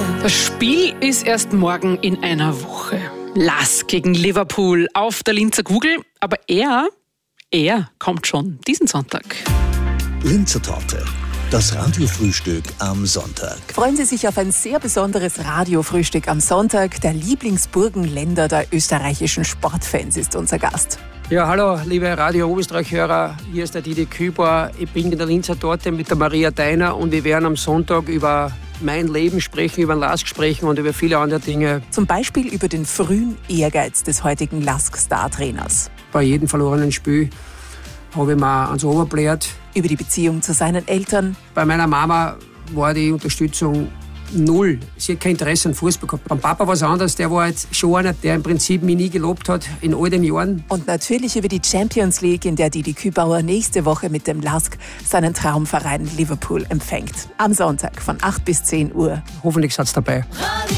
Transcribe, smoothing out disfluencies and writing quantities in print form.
Das Spiel ist erst morgen in einer Woche. Lask gegen Liverpool auf der Linzer Kugel. Aber er kommt schon diesen Sonntag. Linzer Torte, das Radiofrühstück am Sonntag. Freuen Sie sich auf ein sehr besonderes Radiofrühstück am Sonntag. Der Lieblingsburgenländer der österreichischen Sportfans ist unser Gast. Ja, hallo, liebe Radio Oberösterreich-Hörer, hier ist der Didi Kübauer. Ich bin in der Linzer Torte mit der Maria Deiner und wir werden am Sonntag über mein Leben sprechen, über den Lask sprechen und über viele andere Dinge. Zum Beispiel über den frühen Ehrgeiz des heutigen Lask-Star-Trainers. Bei jedem verlorenen Spiel habe ich mir ans Ohr gebläht. Über die Beziehung zu seinen Eltern. Bei meiner Mama war die Unterstützung null. Sie hat kein Interesse an Fußball gehabt. Beim Papa war es anders. Der war jetzt schon einer, der im Prinzip mich nie gelobt hat in all den Jahren. Und natürlich über die Champions League, in der Didi Kübauer nächste Woche mit dem Lask seinen Traumverein Liverpool empfängt. Am Sonntag von 8 bis 10 Uhr. Hoffentlich seid ihr dabei.